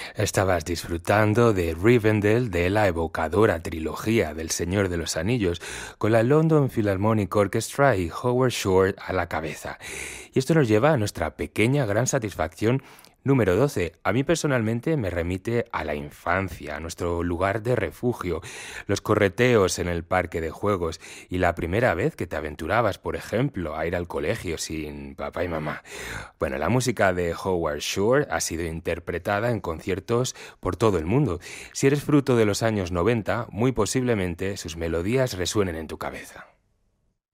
Estabas disfrutando de Rivendell, de la evocadora trilogía del Señor de los Anillos, con la London Philharmonic Orchestra y Howard Shore a la cabeza. Y esto nos lleva a nuestra pequeña gran satisfacción número 12. A mí personalmente me remite a la infancia, a nuestro lugar de refugio, los correteos en el parque de juegos y la primera vez que te aventurabas, por ejemplo, a ir al colegio sin papá y mamá. Bueno, la música de Howard Shore ha sido interpretada en conciertos por todo el mundo. Si eres fruto de los años 90, muy posiblemente sus melodías resuenen en tu cabeza.